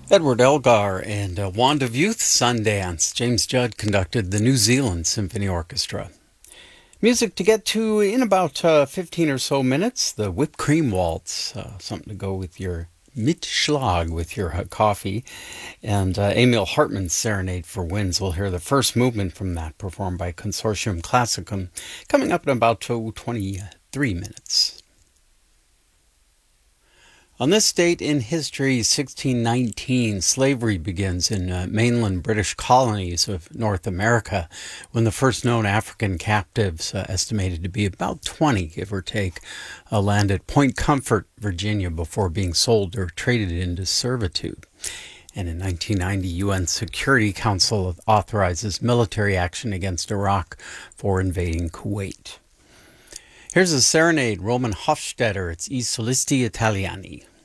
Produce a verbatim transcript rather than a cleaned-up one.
Edward Elgar and uh, Wand of Youth Sundance. James Judd conducted the New Zealand Symphony Orchestra. Music to get to in about uh, fifteen or so minutes. The Whipped Cream Waltz, uh, something to go with your Mitschlag with your uh, coffee. And uh, Emil Hartmann's Serenade for Winds. We'll hear the first movement from that performed by Consortium Classicum coming up in about twenty-three minutes. On this date in history, sixteen nineteen, slavery begins in uh, mainland British colonies of North America, when the first known African captives, uh, estimated to be about twenty, give or take, uh, land at Point Comfort, Virginia, before being sold or traded into servitude. And in nineteen ninety, U N Security Council authorizes military action against Iraq for invading Kuwait. Here's a serenade, Roman Hofstetter. It's I Solisti Italiani.